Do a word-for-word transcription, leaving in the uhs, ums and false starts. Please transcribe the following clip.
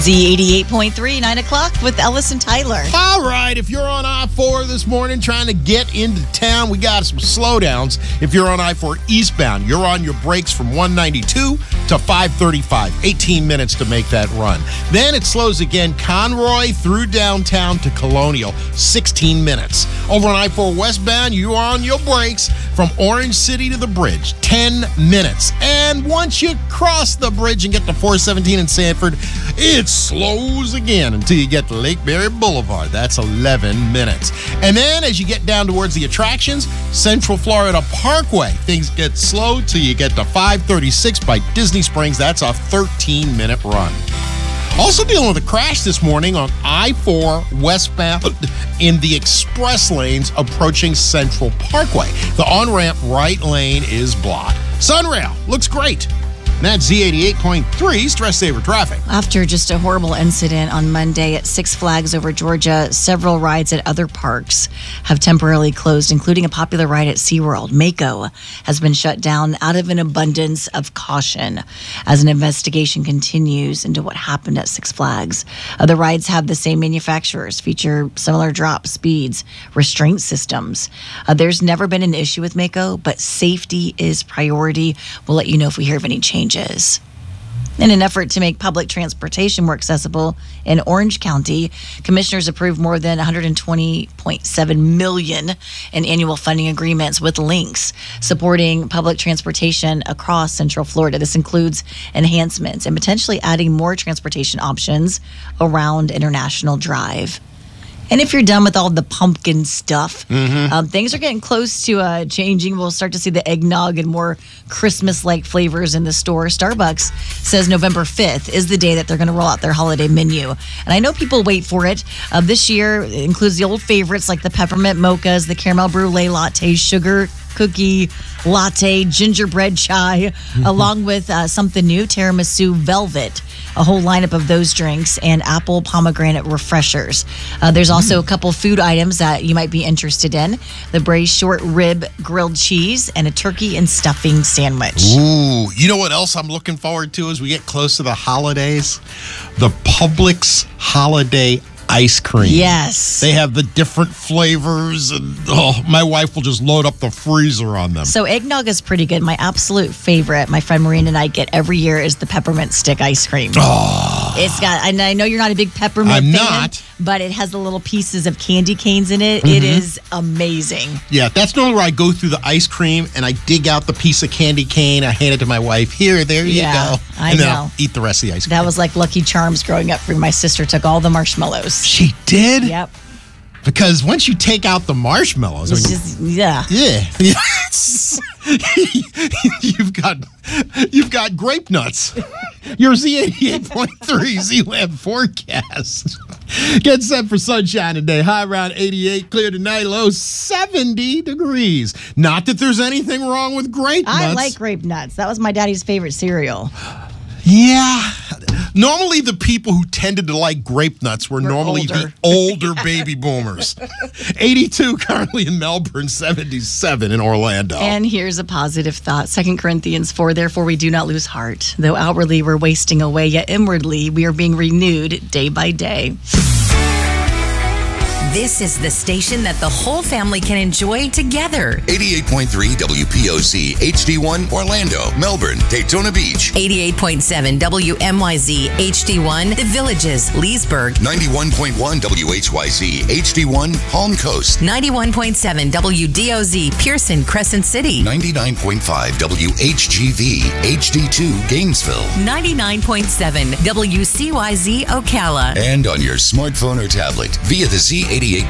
Z eighty-eight point three, nine o'clock with Ellis and Tyler. All right, if you're on I four this morning trying to get into town, we got some slowdowns. If you're on I four eastbound, you're on your brakes from one ninety-two to five thirty-five. eighteen minutes to make that run. Then it slows again, Conroy through downtown to Colonial, sixteen minutes. Over on I four westbound, you're on your brakes from Orange City to the bridge, ten minutes. And once you cross the bridge and get to four seventeen in Sanford, it's slows again until you get to Lake Berry Boulevard. That's eleven minutes. And then as you get down towards the attractions, Central Florida Parkway, things get slow till you get to five thirty-six by Disney Springs. That's a thirteen minute run. Also dealing with a crash this morning on I four westbound in the express lanes approaching Central Parkway. The on-ramp right lane is blocked. Sunrail looks great. That's Z eighty-eight point three, Stress Saver Traffic. After just a horrible incident on Monday at Six Flags over Georgia, several rides at other parks have temporarily closed, including a popular ride at SeaWorld. Mako has been shut down out of an abundance of caution as an investigation continues into what happened at Six Flags. Other rides have the same manufacturers, feature similar drop speeds, restraint systems. Uh, there's never been an issue with Mako, but safety is priority. We'll let you know if we hear of any changes. In an effort to make public transportation more accessible in Orange County, commissioners approved more than one hundred twenty point seven million dollars in annual funding agreements with Lynx, supporting public transportation across Central Florida. This includes enhancements and potentially adding more transportation options around International Drive. And if you're done with all the pumpkin stuff, mm-hmm. um, things are getting close to uh, changing. We'll start to see the eggnog and more Christmas-like flavors in the store. Starbucks says November fifth is the day that they're going to roll out their holiday menu. And I know people wait for it. Uh, this year it includes the old favorites like the peppermint mochas, the caramel brulee lattes, sugar cookie latte, gingerbread chai, along with uh, something new, tiramisu velvet, a whole lineup of those drinks, and apple pomegranate refreshers. Uh, there's also a couple food items that you might be interested in. The braised short rib grilled cheese and a turkey and stuffing sandwich. Ooh, you know what else I'm looking forward to as we get close to the holidays? The Publix holiday ice cream. Yes. They have the different flavors, and oh, my wife will just load up the freezer on them. So eggnog is pretty good. My absolute favorite, my friend Maureen and I get every year, is the peppermint stick ice cream. Oh. It's got, and I know you're not a big peppermint I'm fan, not. but it has the little pieces of candy canes in it. Mm-hmm. It is amazing. Yeah, that's normally where I go through the ice cream and I dig out the piece of candy cane. I hand it to my wife. Here, there you yeah, go. I and then know. I'll eat the rest of the ice cream. That was like Lucky Charms growing up for me. My sister took all the marshmallows. She did? Yep. Because once you take out the marshmallows, it's I mean, just, yeah. Yeah. you've got you've got grape nuts. Your Z eighty-eight point three Z-Land forecast. Get set for sunshine today. High around eighty-eight, clear tonight, low seventy degrees. Not that there's anything wrong with grape nuts. I like grape nuts. That was my daddy's favorite cereal. Yeah. Normally, the people who tended to like grape nuts were We're normally older. the older baby boomers. eighty-two currently in Melbourne, seventy-seven in Orlando. And here's a positive thought. Second Corinthians four, therefore we do not lose heart. Though outwardly we're wasting away, yet inwardly we are being renewed day by day. This is the station that the whole family can enjoy together. eighty-eight point three W P O C H D one Orlando, Melbourne, Daytona Beach. eighty-eight point seven W M Y Z H D one The Villages, Leesburg. ninety-one point one W H Y Z H D one Palm Coast. ninety-one point seven W D O Z Pearson, Crescent City. ninety-nine point five W H G V H D two Gainesville. ninety-nine point seven W C Y Z Ocala. And on your smartphone or tablet via the Z eighty-eight